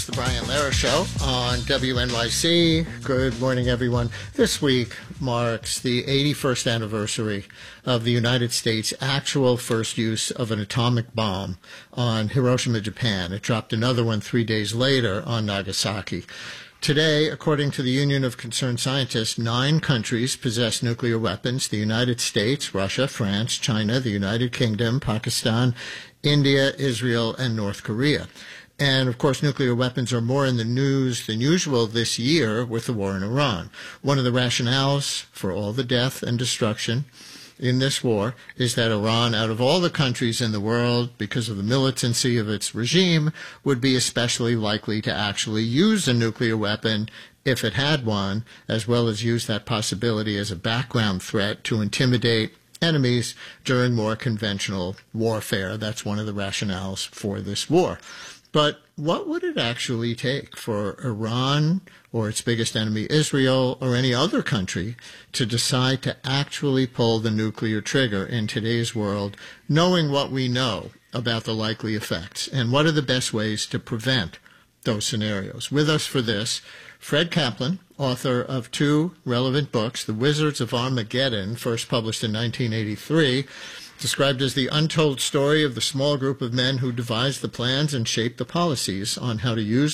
the Brian Lehrer Show on WNYC. Good morning, everyone. This week marks the 81st anniversary of the United States' actual first use of an atomic bomb on Hiroshima, Japan. It dropped another one 3 days later on Nagasaki. Today, according to the Union of Concerned Scientists, 9 countries possess nuclear weapons: the United States, Russia, France, China, the United Kingdom, Pakistan, India, Israel, and North Korea. And, of course, nuclear weapons are more in the news than usual this year with the war in Iran. One of the rationales for all the death and destruction in this war is that Iran, out of all the countries in the world, because of the militancy of its regime, would be especially likely to actually use a nuclear weapon if it had one, as well as use that possibility as a background threat to intimidate enemies during more conventional warfare. That's one of the rationales for this war. But what would it actually take for Iran or its biggest enemy, Israel, or any other country to decide to actually pull the nuclear trigger in today's world, knowing what we know about the likely effects? And what are the best ways to prevent those scenarios? With us for this, Fred Kaplan, author of 2 relevant books, The Wizards of Armageddon, first published in 1983, described as the untold story of the small group of men who devised the plans and shaped the policies on how to use